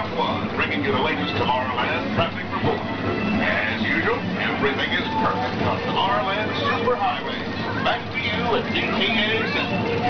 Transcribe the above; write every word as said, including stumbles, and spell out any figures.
F one, bringing you the latest Tomorrowland traffic